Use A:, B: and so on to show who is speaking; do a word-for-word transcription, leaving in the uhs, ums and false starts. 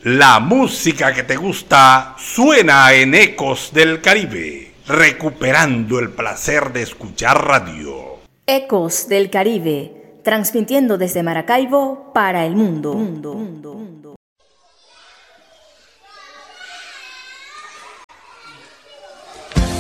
A: La música que te gusta suena en Ecos del Caribe, recuperando el placer de escuchar radio.
B: Ecos del Caribe, transmitiendo desde Maracaibo para el mundo. mundo, mundo, mundo.